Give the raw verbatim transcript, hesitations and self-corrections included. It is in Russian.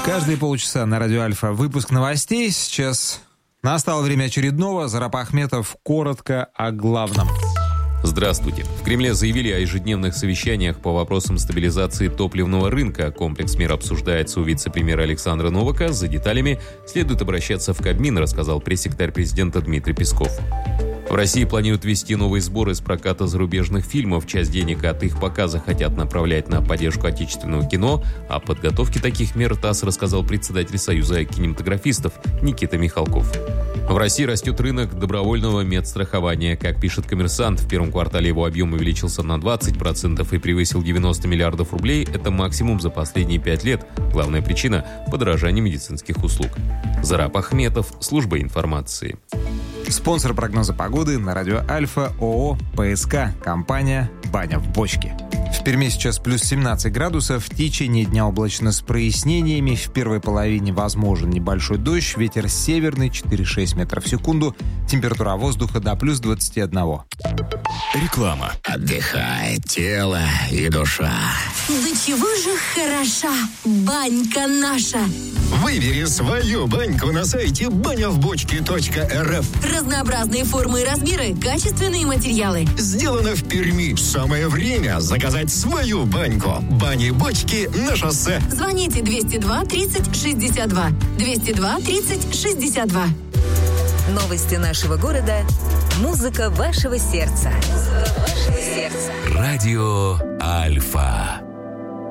Каждые полчаса на радио Альфа выпуск новостей. Сейчас настало время очередного. Зарап Ахметов коротко о главном. Здравствуйте. В Кремле заявили о ежедневных совещаниях по вопросам стабилизации топливного рынка. Комплекс мер обсуждается у вице-премьера Александра Новака. За деталями следует обращаться в Кабмин, рассказал пресс-секретарь президента Дмитрий Песков. В России планируют ввести новые сборы с проката зарубежных фильмов. Часть денег от их показа хотят направлять на поддержку отечественного кино. О подготовке таких мер ТАСС рассказал председатель Союза кинематографистов Никита Михалков. В России растет рынок добровольного медстрахования. Как пишет «Коммерсант», в первом квартале его объем увеличился на двадцать процентов и превысил девяносто миллиардов рублей. Это максимум за последние пять лет. Главная причина – подорожание медицинских услуг. Зарап Ахметов, служба информации. Спонсор прогноза погоды на радио Альфа ООО «ПСК», компания «Баня в бочке». В Перми сейчас плюс семнадцать градусов, в течение дня облачно с прояснениями, в первой половине возможен небольшой дождь, ветер северный четыре-шесть метров в секунду, температура воздуха до плюс двадцать один. Реклама. Отдыхает тело и душа. Да чего же хороша банька наша. Выбери свою баньку на сайте баня в бочке точка эр эф. Разнообразные формы и размеры, качественные материалы. Сделано в Перми. Самое время заказать свою баньку. Бани-бочки на шоссе. Звоните двести два тридцать шестьдесят два. двести два тридцать шестьдесят два. Новости нашего города. Музыка вашего сердца. Музыка вашего сердца. Радио Альфа.